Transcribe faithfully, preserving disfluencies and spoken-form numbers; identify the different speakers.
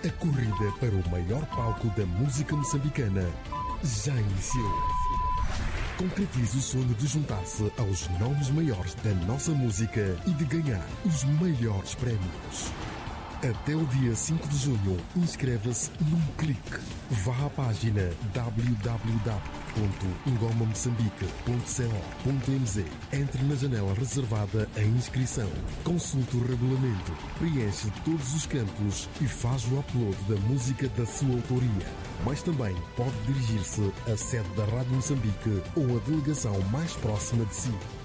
Speaker 1: A corrida para o maior palco da música moçambicana já iniciou. Concretize o sonho de juntar-se aos nomes maiores da nossa música e de ganhar os maiores prémios. Até o dia cinco de junho, inscreva-se num clique. Vá à página w w w ponto ngoma moçambique ponto co ponto m z. Entre na janela reservada à inscrição. Consulte o regulamento, preenche todos os campos e faz o upload da música da sua autoria. Mas também pode dirigir-se à sede da Rádio Moçambique ou à delegação mais próxima de si.